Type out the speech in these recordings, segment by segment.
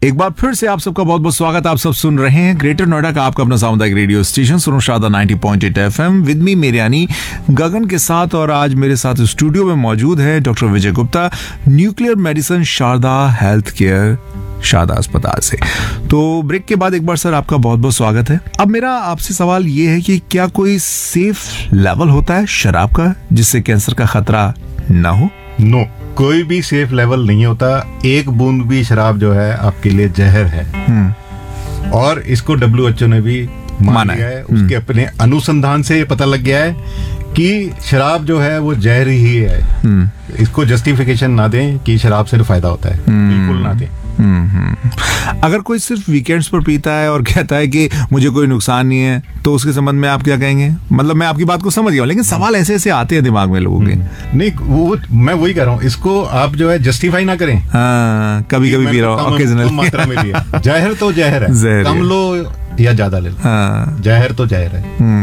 एक बार फिर से आप सबका बहुत बहुत स्वागत। आप सब सुन रहे हैं ग्रेटर नोएडा का आपका अपना सामुदायिक रेडियो स्टेशन सुनो शारदा 90.8 FM विद मी मेरे यानी गगन के साथ। और आज मेरे साथ स्टूडियो में मौजूद है डॉक्टर विजय Gupta, nuclear medicine Sharda health care Sharda अस्पताल से। तो ब्रेक के बाद एक बार सर आपका बहुत बहुत स्वागत है। अब मेरा आपसे सवाल ये है कि क्या कोई सेफ लेवल होता है शराब का जिससे कैंसर का खतरा ना हो? नो, कोई भी सेफ लेवल नहीं होता। एक बूंद भी शराब जो है आपके लिए जहर है और इसको WHO ने भी माना है। उसके अपने अनुसंधान से ये पता लग गया है कि शराब जो है वो जहर ही है। इसको जस्टिफिकेशन ना दें कि शराब से फायदा होता है, बिल्कुल ना दें। अगर कोई सिर्फ वीकेंड्स पर पीता है और कहता है कि मुझे कोई नुकसान नहीं है, तो उसके संबंध में आप क्या कहेंगे? मतलब मैं आपकी बात को समझ गया, लेकिन सवाल ऐसे ऐसे आते हैं दिमाग में लोगों के। नहीं, वो मैं वही कह रहा हूँ, इसको आप जो है जस्टिफाई ना करें। हाँ, कभी कभी पी रहा हूँ, ओकेजनली मात्रा में लिया। जहर तो जहर है, कम लो या ज्यादा ले लो। हाँ। जहर तो जहर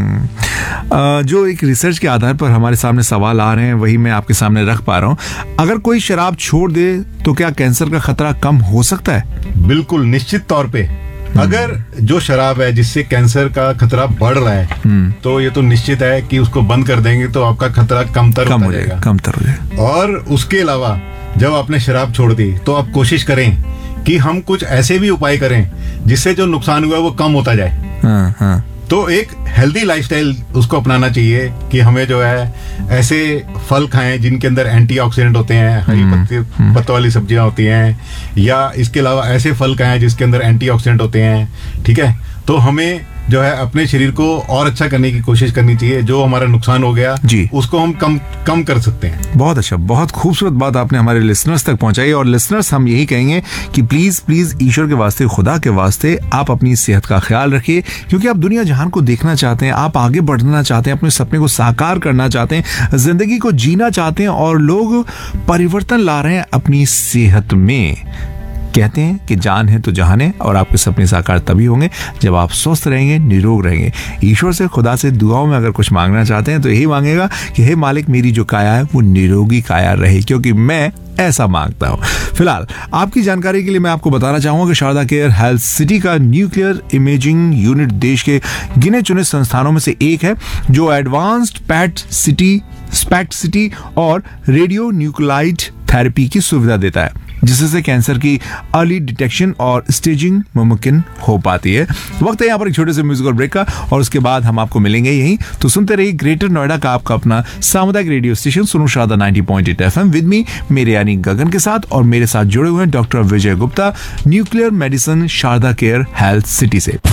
है। जो एक रिसर्च के आधार पर हमारे सामने सवाल आ रहे हैं वही मैं आपके सामने रख पा रहा हूँ। अगर कोई शराब छोड़ दे तो क्या कैंसर का खतरा कम हो सकता है? बिल्कुल, निश्चित तौर पे। अगर जो शराब है जिससे कैंसर का खतरा बढ़ रहा है तो ये तो निश्चित है कि उसको बंद कर देंगे तो आपका खतरा कम हो जाएगा। और उसके अलावा जब आपने शराब छोड़ दी तो आप कोशिश करें कि हम कुछ ऐसे भी उपाय करें जिससे जो नुकसान हुआ है वो कम होता जाए। तो एक हेल्दी लाइफस्टाइल उसको अपनाना चाहिए कि हमें जो है ऐसे फल खाएं जिनके अंदर एंटीऑक्सीडेंट होते हैं, हरी पत्तों वाली सब्जियां होती हैं, या इसके अलावा ऐसे फल खाएं जिसके अंदर एंटीऑक्सीडेंट होते हैं। ठीक है, तो हमें जो है अपने शरीर को और अच्छा करने की कोशिश करनी चाहिए। जो हमारा नुकसान हो गया जी, उसको हम कम कर सकते हैं। बहुत अच्छा, बहुत खूबसूरत बात आपने हमारे लिसनर्स तक पहुंचाई। और लिसनर्स, हम यही कहेंगे कि प्लीज ईश्वर के वास्ते, खुदा के वास्ते आप अपनी सेहत का ख्याल रखिए, क्योंकि आप दुनिया जहान को देखना चाहते हैं, आप आगे बढ़ना चाहते हैं, अपने सपने को साकार करना चाहते हैं, जिंदगी को जीना चाहते हैं, और लोग परिवर्तन ला रहे हैं अपनी सेहत में। कहते हैं कि जान है तो जहान है, और आपके सपने साकार तभी होंगे जब आप स्वस्थ रहेंगे, निरोग रहेंगे। ईश्वर से, खुदा से दुआओं में अगर कुछ मांगना चाहते हैं तो यही मांगेगा कि हे मालिक, मेरी जो काया है वो निरोगी काया रहे, क्योंकि मैं ऐसा मांगता हूं। फिलहाल आपकी जानकारी के लिए मैं आपको बताना चाहूंगा कि शारदा केयर हेल्थ सिटी का न्यूक्लियर इमेजिंग यूनिट देश के गिने चुने संस्थानों में से एक है जो एडवांस्ड स्पैक्ट सिटी और रेडियो न्यूक्लाइड थेरेपी की सुविधा देता है, जिससे कैंसर की अर्ली डिटेक्शन और स्टेजिंग मुमकिन हो पाती है। वक्त है यहाँ पर एक छोटे से म्यूजिकल ब्रेक का, और उसके बाद हम आपको मिलेंगे यहीं। तो सुनते रहिए ग्रेटर नोएडा का आपका अपना सामुदायिक रेडियो स्टेशन सुनो शारदा 90.8 FM विद मी मेरे यानी गगन के साथ। और मेरे साथ जुड़े हुए हैं डॉक्टर विजय Gupta, nuclear medicine Sharda care health city से।